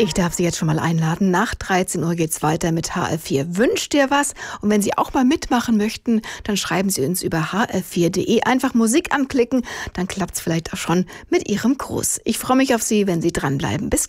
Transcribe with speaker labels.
Speaker 1: Ich darf Sie jetzt schon mal einladen. Nach 13 Uhr geht's weiter mit HR4 Wünscht dir was? Und wenn Sie auch mal mitmachen möchten, dann schreiben Sie uns über hr4.de. Einfach Musik anklicken, dann klappt's vielleicht auch schon mit Ihrem Gruß. Ich freue mich auf Sie, wenn Sie dranbleiben. Bis